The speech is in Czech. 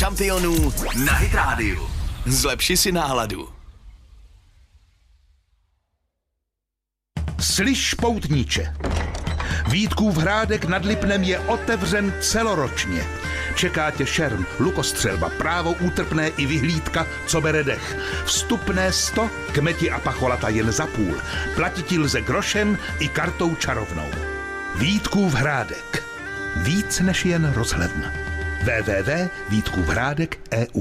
šampionů na Hit Radio. Zlepši si náladu. Slyš, poutníče, Vítkův hrádek nad Lipnem je otevřen celoročně. Čeká tě šerm, lukostřelba, právo útrpné i vyhlídka, co bere dech. Vstupné 100, kmeti a pacholata jen za půl. Platiti lze grošem i kartou čarovnou. Vítkův hrádek. Víc než jen rozhledna. www.vítkůvhrádek.eu